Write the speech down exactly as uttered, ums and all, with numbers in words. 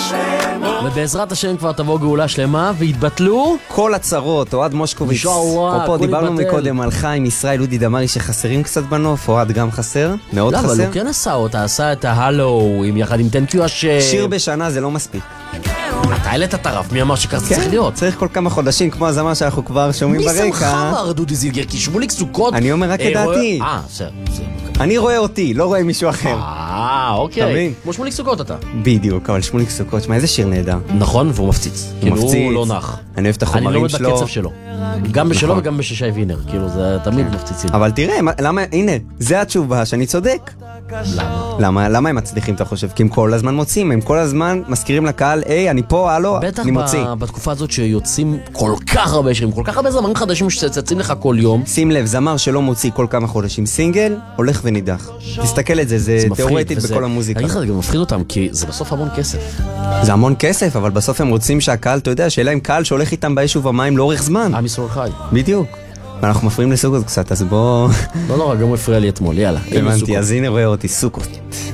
ובעזרת השם כבר תבוא גאולה שלמה והתבטלו כל הצרות. אוהד מושקוביץ, וואו, פה דיברנו מתבטל. מקודם על חיים, ישראל, אודי דמרי שחסרים קצת בנוף. אוהד גם חסר, מאוד לא, חסר. אבל הוא כן עשה אותה, עשה את ההלו עם יחד עם תנקיו השם. שיר בשנה זה לא מספיק. אתה העלית את הרף, מי אמר שכך זה צריך להיות? צריך כל כמה חודשים, כמו הזמר שאנחנו כבר שומעים ברקע. מי שמך אמר דודי זילגר? כי שמוליק סוכות... אני אומר רק את דעתי. אה, בסדר, בסדר. אני רואה אותי, לא רואה מישהו אחר. אה, אוקיי. מבין? כמו שמוליק סוכות אתה. בדיוק, אבל שמוליק סוכות, מה איזה שיר נהדר. נכון, והוא מפציץ. כאילו הוא לא נח. אני אוהב את אני לא החומרים מת שלו. בקצב שלו. גם בשלו וגם בששי וינר. כאילו זה תמיד מפציצים. אבל תראה, מה- למה, הנה, זה התשובה שאני צודק. למה? למה, למה הם מצליחים, אתה חושב? כי הם כל הזמן מוצאים, הם כל הזמן מזכירים לקהל, היי, אני פה, הלו, בטח אני מוציא. ב- בתקופה הזאת שיוצאים כל כך הרבה שירים, כל כך הרבה זמרים חדשים שצצים לך כל יום. שים לב, זמר שלא מוציא כל כמה חודשים סינגל, הולך ונידח. תסתכל את זה, זה זה מפחיד, תיאורטית וזה- בכל המוזיקה. אני אגיד לך, זה גם מפחיד אותם, כי זה בסוף המון כסף. זה המון כסף, אבל בסוף הם רוצים שהקהל, אתה יודע, שיהיה להם קהל שהולך איתם באש ובמים לאורך זמן. עם ישראל חי. בדיוק. ואנחנו מפריעים לסוכות קצת, אז בוא... לא נורא, גם הוא הפריע לי אתמול, יאללה. הנה הבנתי, סוכות. אז הנה רואה אותי, סוכות.